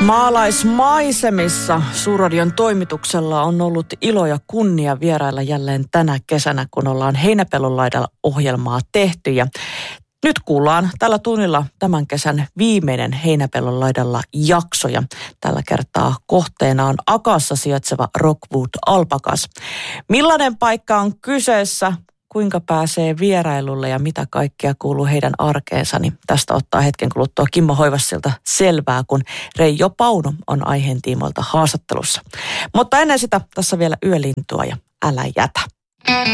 Maalaismaisemissa Suurradion toimituksella on ollut ilo ja kunnia vierailla jälleen tänä kesänä, kun ollaan Heinäpellon laidalla ohjelmaa tehty. Ja nyt kuullaan tällä tunnilla tämän kesän viimeinen Heinäpellon laidalla jakso. Ja tällä kertaa kohteena on Akassa sijaitseva Rockwood Alpakas. Millainen paikka on kyseessä? Kuinka pääsee vierailulle ja mitä kaikkea kuuluu heidän arkeensa, niin tästä ottaa hetken kuluttua Kimmo Hoivassilta selvää, kun Reijo Pauno on aiheen tiimoilta haastattelussa. Mutta ennen sitä tässä vielä Yölintua ja Älä jätä.